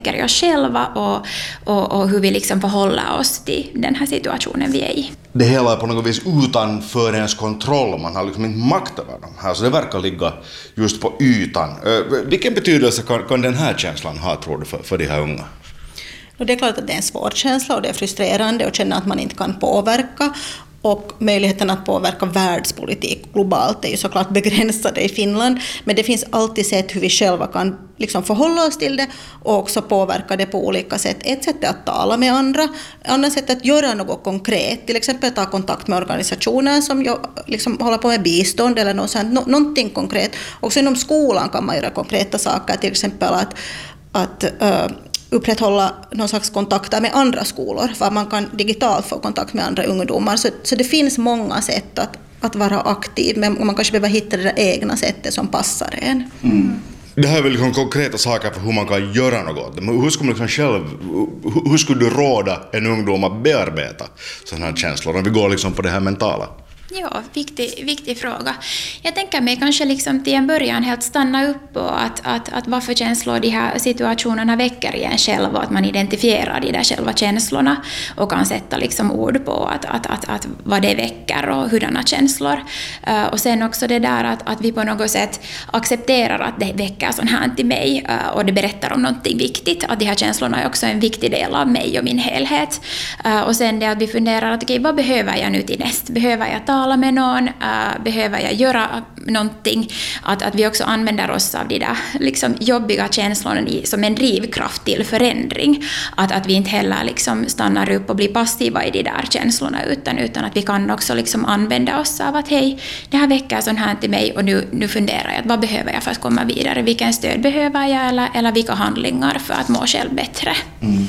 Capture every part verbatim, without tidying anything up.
väcker oss själva och, och, och hur vi liksom förhåller oss till den här situationen vi är i. Det hela är på något vis utanför ens kontroll, man har liksom inte makt över dem här, så det verkar ligga just på ytan. Vilken betydelse kan, kan den här känslan ha, tror du, för, för de här unga? Och det är klart att det är en svår känsla och det är frustrerande att känna att man inte kan påverka. Och möjligheten att påverka världspolitik globalt är ju såklart begränsade i Finland. Men det finns alltid sätt hur vi själva kan liksom förhålla oss till det och också påverka det på olika sätt. Ett sätt är att tala med andra. Ett annat sätt är att göra något konkret. Till exempel ta kontakt med organisationer som jag, liksom, håller på med bistånd eller något sånt, nå- någonting konkret. Också inom skolan kan man göra konkreta saker. Till exempel att, att uh, upprätthålla någon slags kontakter med andra skolor, för man kan digitalt få kontakt med andra ungdomar. Så, så det finns många sätt att, att vara aktiv, men man kanske behöver hitta det egna sättet som passar en. Mm. Det här är väl liksom konkreta saker för hur man kan göra något. Men hur skulle, man liksom själv, hur skulle du råda en ungdom att bearbeta sådana här känslor, om vi går liksom på det här mentala? Ja, viktig, viktig fråga. Jag tänker mig kanske liksom till en början helt stanna upp och att, att, att vad för känslor de här situationerna väcker i en själv och att man identifierar de där själva känslorna och kan sätta liksom ord på att, att, att, att vad det väcker och hurdana känslor. Uh, och sen också det där att, att vi på något sätt accepterar att det väcker sån här till mig uh, och det berättar om någonting viktigt, att de här känslorna är också en viktig del av mig och min helhet. Uh, och sen det att vi funderar att okej, vad behöver jag nu till näst? Behöver jag ta tala med någon, uh, behöver jag göra någonting, att, att vi också använder oss av de där liksom, jobbiga känslorna i, som en drivkraft till förändring, att, att vi inte heller liksom, stannar upp och blir passiva i de där känslorna, utan, utan att vi kan också liksom, använda oss av att hej, det här väcker sån här till mig och nu, nu funderar jag, vad behöver jag för att komma vidare, vilken stöd behöver jag eller, eller vilka handlingar för att må själv bättre. Mm.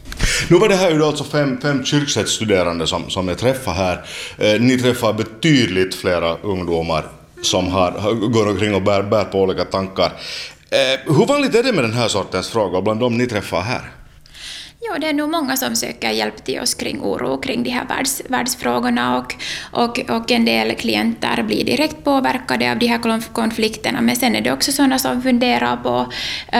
Nu var det här ju alltså fem, fem kyrksättsstuderande som, som jag träffar här. Eh, ni träffar betydligt flera ungdomar som har, går omkring och bär, bär på olika tankar. Eh, hur vanligt är det med den här sortens frågor bland de ni träffar här? Ja, det är nog många som söker hjälp till oss kring oro kring de här världs, världsfrågorna och, och, och en del klienter blir direkt påverkade av de här konflikterna, men sen är det också sådana som funderar på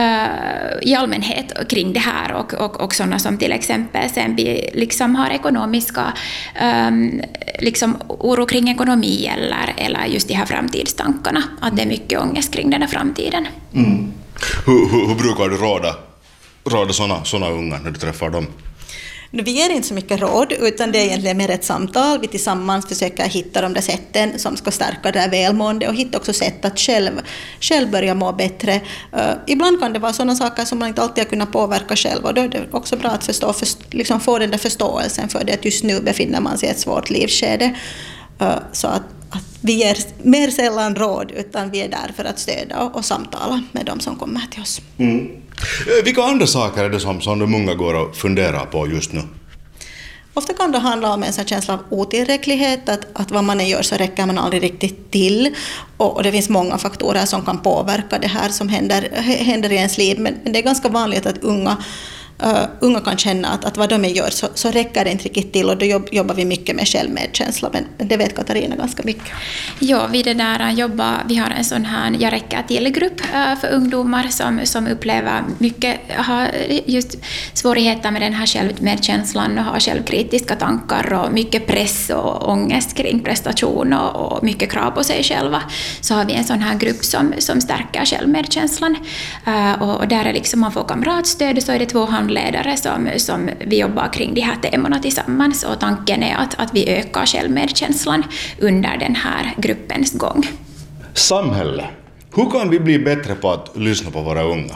uh, i allmänhet kring det här och, och, och sådana som till exempel sen vi liksom har ekonomiska um, liksom oro kring ekonomi eller, eller just de här framtidstankarna, att det är mycket ångest kring den här framtiden. Mm. Hur, hur, hur brukar du råda råda sådana, sådana unga när du träffar dem? Vi ger inte så mycket råd, utan det är egentligen mer ett samtal. Vi tillsammans försöker hitta de där sätten som ska stärka det här välmående och hitta också sätt att själv, själv börja må bättre. Uh, ibland kan det vara sådana saker som man inte alltid har kunnat påverka själv, och då är det också bra att förstå, för, liksom få den där förståelsen för det att just nu befinner man sig i ett svårt livsskede. Uh, så att, att vi ger mer sällan råd, utan vi är där för att stödja och, och samtala med de som kommer till oss. Mm. Vilka andra saker är det som, som de unga går och funderar på just nu? Ofta kan det handla om en sån känsla av otillräcklighet, att, att vad man än gör så räcker man aldrig riktigt till. Och, och det finns många faktorer som kan påverka det här som händer, händer i ens liv. Men, men det är ganska vanligt att unga, uh, unga kan känna att, att vad de än gör så, så räcker det inte riktigt till, och då jobb, jobbar vi mycket med självmedkänsla. Men, men det vet Katarina ganska mycket. Ja, vi, det där jobbar, vi har en sån här jag räcker till-grupp för ungdomar som, som upplever mycket, har just svårigheter med den här självmedkänslan och har självkritiska tankar och mycket press och ångest kring prestation och, och mycket krav på sig själva. Så har vi en sån här grupp som, som stärker självmedkänslan, och, och där är liksom man får kamratstöd, så är det två handledare som, som vi jobbar kring de här temana tillsammans, och tanken är att, att vi ökar självmedkänslan under den här gruppens gång. Samhälle. Hur kan vi bli bättre på att lyssna på våra unga?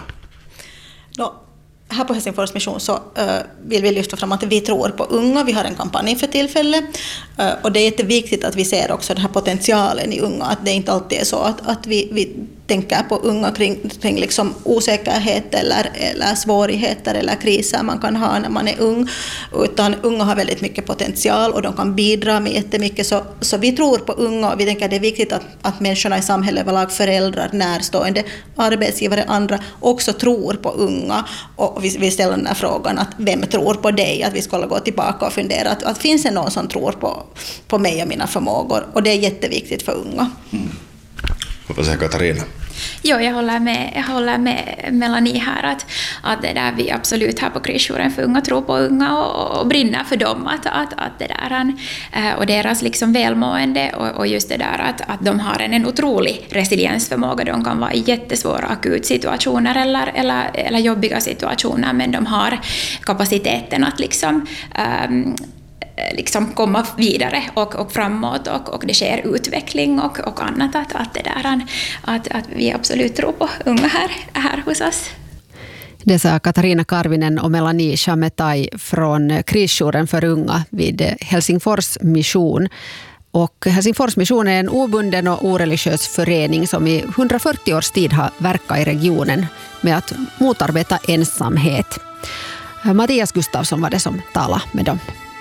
Då, här på Helsingfors mission så uh, vill vi lyfta fram att vi tror på unga. Vi har en kampanj för tillfället, uh, och det är jätteviktigt att vi ser också den här potentialen i unga, att det inte alltid är så att, att vi, vi tänker på unga kring, kring liksom osäkerhet eller, eller svårigheter eller kriser man kan ha när man är ung, utan unga har väldigt mycket potential och de kan bidra med jättemycket. Så, så vi tror på unga, och vi tänker att det är viktigt att, att människorna i samhället, överlag föräldrar, närstående, arbetsgivare, andra också tror på unga. Och vi, vi ställer den här frågan att vem tror på dig, att vi ska gå tillbaka och fundera att, att finns det någon som tror på, på mig och mina förmågor, och det är jätteviktigt för unga. Mm. Hoppas jag, Katarina. Jo, jag håller med, jag håller med Melanie här att, att det där vi absolut här på Krisjouren för unga tror på unga och, och brinner för dem att, att, att det där och deras liksom välmående och, och just det där att, att de har en, en otrolig resiliensförmåga. De kan vara i jättesvåra akutsituationer eller, eller, eller jobbiga situationer, men de har kapaciteten att liksom um, liksom komma vidare och, och framåt och, och det sker utveckling och, och annat att, att, det där, att, att vi absolut tror på unga här, här hos oss. Det sa Katarina Karvinen och Melanie Chametai från Krisjouren för unga vid Helsingfors mission. Och Helsingfors mission är en obunden och oreligiös förening som i hundrafyrtio års tid har verkat i regionen med att motarbeta ensamhet. Mattias Gustafsson var det som talade med dem.